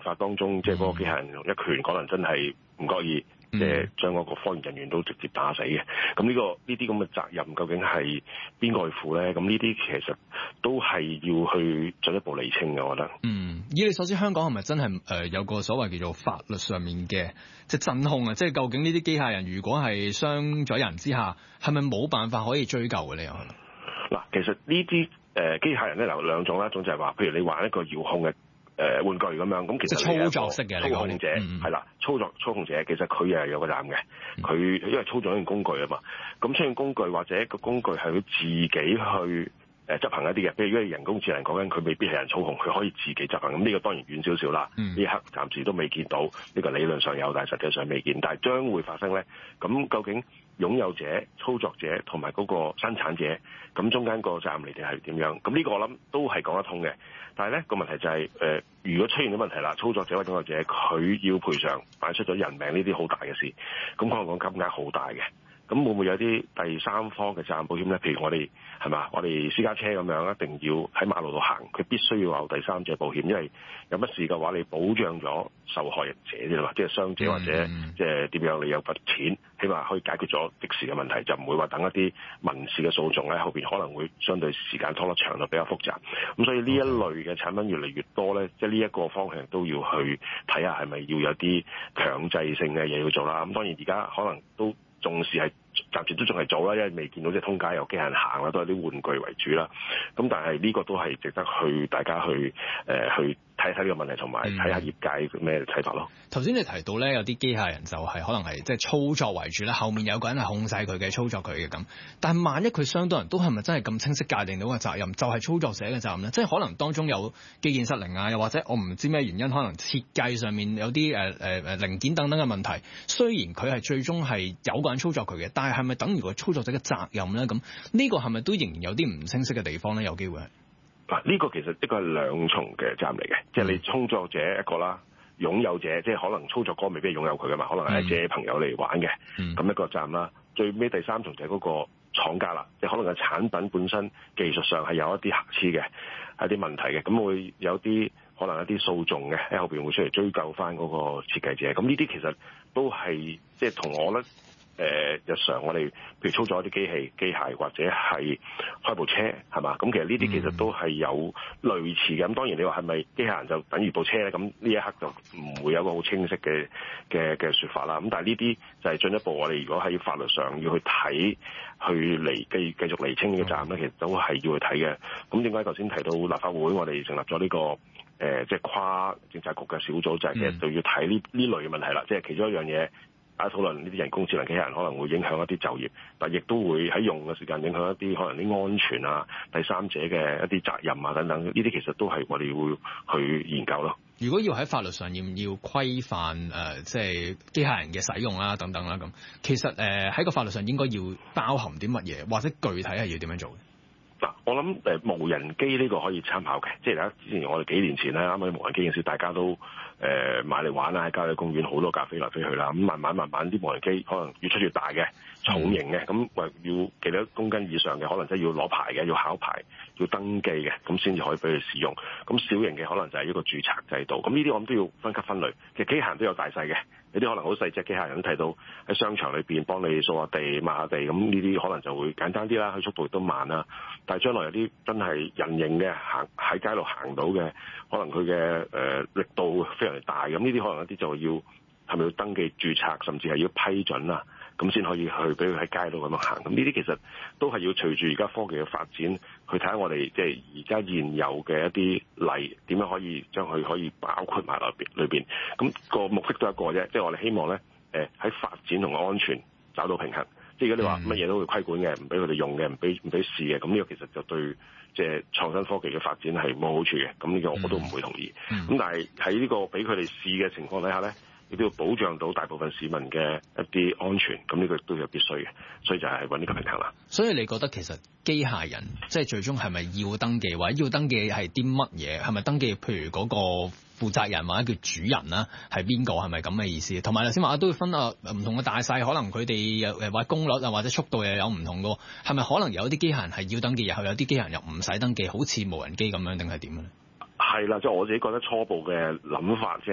發當中，即係嗰個機械人一拳可能真係唔覺意。即係將嗰個科研人員都直接打死嘅，咁呢啲咁嘅責任究竟係邊個去負咧？咁呢啲其實都係要去進一步釐清嘅，我覺得。 以你所知，香港係咪真係有個所謂叫做法律上面嘅即係真空啊？即係究竟呢啲機械人如果係傷咗人之下，係咪冇辦法可以追究嘅咧？ 嗱，其實呢啲機械人咧有兩種啦，一種就係話，譬如你玩一個遙控嘅玩具咁樣，咁其實操作式嘅操控者係啦，操控者其實佢又係有個責任嘅，佢因為操縱一件工具啊嘛，咁出現工具或者個工具係佢自己去執行一啲嘅，譬如如果係人工智能講緊，佢未必係人操控，佢可以自己執行，咁呢個當然遠少少啦，呢一刻暫時都未見到，呢個理論上有，但係實際上未見，但係將會發生咧，咁究竟擁有者、操作者同埋嗰個生產者，咁中間個責任嚟定係點樣？咁呢個我諗都係講得通嘅。但係咧個問題就係如果出現咗問題啦，操作者或者擁有者佢要賠償，擺出咗人命呢啲好大嘅事，咁可能講金額好大嘅。咁會唔會有啲第三方嘅責任保險咧？譬如我哋係嘛，我哋私家車咁樣，一定要喺馬路度行，佢必須要有第三者保險，因為有乜事嘅話，你保障咗受害人者啫嘛，即係傷者或者即係點樣，你有筆錢，起碼可以解決咗即時嘅問題，就唔會話等一啲民事嘅訴訟喺後邊可能會相對時間拖得長到比較複雜。咁所以呢一類嘅產品越嚟越多咧，即係呢一個方向都要去睇下係咪要有啲強制性嘅嘢要做啦。咁當然而家可能都重視係暫時都仲係早啦，因為未見到即係通街有機械人行啦，都係啲玩具為主啦。咁但係呢個都係值得大家去睇睇呢個問題，同埋睇下業界咩睇法咯。 頭先你提到咧，有啲機械人就係可能係即係操作為主咧，後面有個人係控制佢嘅、操作佢嘅咁。但係萬一佢傷到人，都係咪真係咁清晰界定到個責任？就係操作者嘅責任咧？即係可能當中有機件失靈啊，又或者我唔知咩原因，可能設計上面有啲零件等等嘅問題。雖然佢係最終係有個人操作佢嘅，但係咪等於個操作者嘅責任咧？咁呢個係咪都仍然有啲唔清晰嘅地方咧？有機會係。 嗱，呢個其實一個係兩重嘅責任嚟嘅，即係你操作者一個啦，擁有者即係可能操作嗰個未必擁有佢噶嘛，可能係借朋友嚟玩嘅，咁一個責任啦。最尾第三重就係嗰個廠家啦，即係可能個產品本身技術上係有一啲瑕疵嘅，係啲問題嘅，咁會有啲可能一啲訴訟嘅喺後邊會出嚟追究翻嗰個設計者。咁呢啲其實都係即係同我咧。日常我哋譬如操作一啲機械或者係開部車係嘛，咁其實呢啲其實都係有類似嘅。咁當然你話係咪機械人就等於部車咧？咁呢一刻就唔會有一個好清晰嘅説法啦。咁但係呢啲就係進一步我哋如果喺法律上要去睇，繼續釐清呢個責任咧，其實都係要去睇嘅。咁點解頭先提到立法會我哋成立咗呢個即係跨政策局嘅小組，就係其實就要睇呢類嘅問題啦。即係其中一樣嘢。大家討論呢啲人工智能機械人可能會影響一啲就業，但亦都會喺用嘅時間影響一啲可能啲安全啊、第三者嘅一啲責任啊等等，呢啲其實都係我哋會去研究咯。 如果要喺法律上要唔要規範即係機械人嘅使用啦等等啦咁，其實喺個法律上應該要包含啲乜嘢，或者具體係要點樣做？ 嗱，我諗無人機呢個可以參考嘅，即係之前我哋幾年前咧，啱啱無人機嘅時，大家都買嚟玩啦，喺郊野公園好多架飛來飛去啦，咁慢慢啲無人機可能越出越大嘅、重型嘅，咁要幾多公斤以上嘅，可能真係要攞牌嘅，要考牌、要登記嘅，咁先至可以俾佢使用。咁小型嘅可能就係一個註冊制度。咁呢啲我諗都要分級分類。其實機械人都有大細嘅，有啲可能好細隻機械人都睇到喺商場裏邊幫你掃下地、抹下地，咁呢啲可能就會簡單啲啦，佢速度亦都慢啦。但係將來有啲真係人形嘅行喺街度行到嘅，可能佢嘅力度非常大，咁呢啲可能一啲就要係咪要登記註冊，甚至係要批准啦，咁先可以去俾佢喺街度咁樣行。咁呢啲其實都係要隨住而家科技嘅發展，去睇下我哋即係而家現有嘅一啲例點樣可以將佢可以包括埋裏邊。咁個目的都係一個啫，即係我哋希望咧喺發展同安全找到平衡。即係如果你話乜嘢都會規管嘅，唔俾佢哋用嘅，唔俾試嘅，咁呢個其實就對即係創新科技嘅發展係冇好處嘅。咁呢個我都唔會同意。咁但係喺呢個俾佢哋試嘅情況底下咧，亦都要保障到大部分市民嘅一啲安全。咁呢個都係必須嘅，所以就係揾呢個平衡啦。 所以你覺得其實機械人即係最終係咪要登記，或者要登記係啲乜嘢？係咪登記譬如嗰個負責人或者叫主人啦，係邊個？係咪咁嘅意思？同埋頭先話都會分唔同嘅大細，可能佢哋或者功率啊或者速度又有唔同嘅，係咪可能有啲機械人係要登記，然後有啲機械人又唔使登記，好似無人機咁樣，定係點咧？ 係啦，即係我自己覺得初步嘅諗法即係。